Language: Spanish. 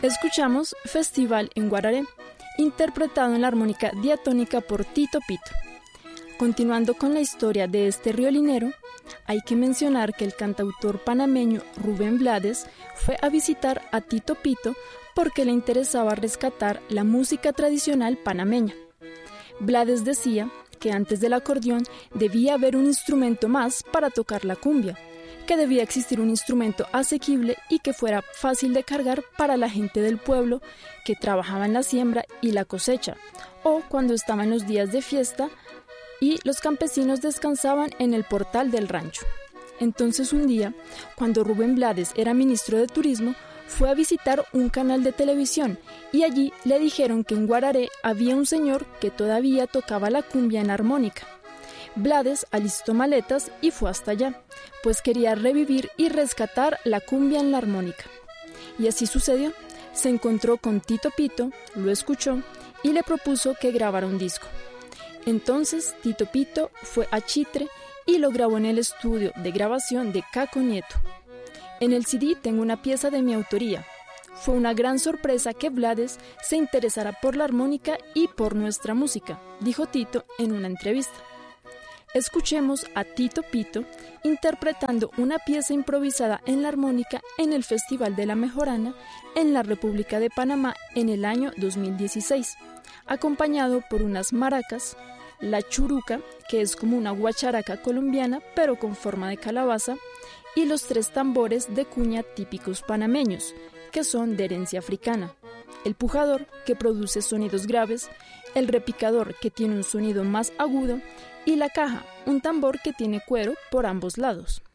Escuchamos Festival en Guararé, interpretado en la armónica diatónica por Tito Pito. Continuando con la historia de este riolinero, hay que mencionar que el cantautor panameño Rubén Blades fue a visitar a Tito Pito porque le interesaba rescatar la música tradicional panameña. Blades decía que antes del acordeón debía haber un instrumento más para tocar la cumbia, que debía existir un instrumento asequible y que fuera fácil de cargar para la gente del pueblo que trabajaba en la siembra y la cosecha, o cuando estaban los días de fiesta y los campesinos descansaban en el portal del rancho. Entonces un día, cuando Rubén Blades era ministro de Turismo, fue a visitar un canal de televisión y allí le dijeron que en Guararé había un señor que todavía tocaba la cumbia en armónica. Blades alistó maletas y fue hasta allá, pues quería revivir y rescatar la cumbia en la armónica. Y así sucedió. Se encontró con Tito Pito, lo escuchó y le propuso que grabara un disco. Entonces Tito Pito fue a Chitre y lo grabó en el estudio de grabación de Caco Nieto. En el CD tengo una pieza de mi autoría. Fue una gran sorpresa que Blades se interesara por la armónica y por nuestra música, dijo Tito en una entrevista. Escuchemos a Tito Pito interpretando una pieza improvisada en la armónica en el Festival de la Mejorana en la República de Panamá en el año 2016, acompañado por unas maracas, la churuca, que es como una guacharaca colombiana pero con forma de calabaza, y los 3 tambores de cuña típicos panameños, que son de herencia africana, el pujador, que produce sonidos graves, el repicador, que tiene un sonido más agudo, y la caja, un tambor que tiene cuero por ambos lados.